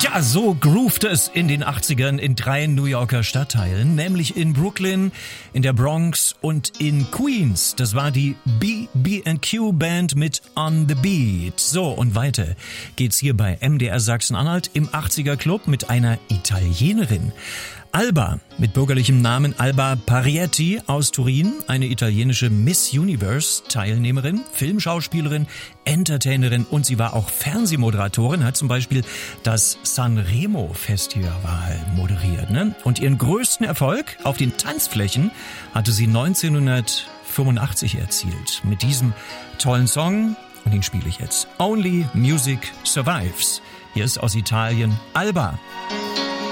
Ja, so groovt es in den 80ern in 3 New Yorker Stadtteilen, nämlich in Brooklyn, in der Bronx und in Queens. Das war die BB&Q Band mit On the Beat. So, und weiter geht's hier bei MDR Sachsen-Anhalt im 80er Club mit einer Italienerin. Alba, mit bürgerlichem Namen Alba Parietti aus Turin, eine italienische Miss Universe-Teilnehmerin, Filmschauspielerin, Entertainerin und sie war auch Fernsehmoderatorin, hat zum Beispiel das Sanremo-Festival moderiert. Ne? Und ihren größten Erfolg auf den Tanzflächen hatte sie 1985 erzielt. Mit diesem tollen Song, und den spiele ich jetzt, Only Music Survives. Hier ist aus Italien Alba.